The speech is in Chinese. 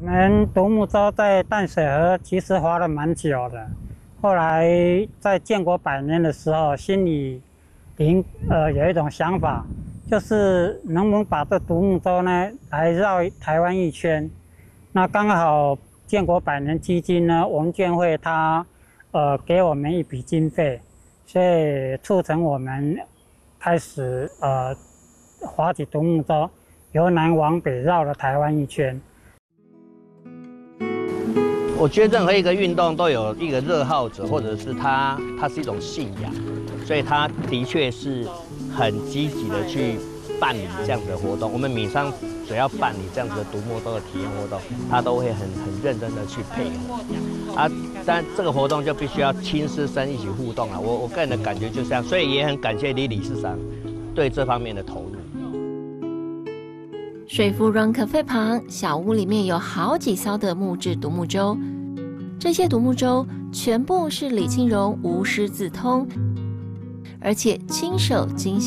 们独木舟在淡水河其实划了蛮久的，后来在建国100年的时候，心里有一种想法，就是能不能把这独木舟呢来绕台湾一圈。那刚好建国100年基金呢，我们建会它给我们一笔经费，所以促成我们开始划起独木舟，由南往北绕了台湾一圈。 我觉得任何一个运动都有一个热好者，或者是它是一种信仰，所以它的确是很积极的去办理这样子的活动。我们米商只要办理这样子的独木舟的体验活动，他都会很认真的去配合啊。但这个活动就必须要亲师生一起互动了。我个人的感觉就是这样，所以也很感谢李理事长对这方面的投入。 水福润咖啡旁小屋里面有好几艘的木质独木舟，这些独木舟全部是李庆荣无师自通，而且亲手精心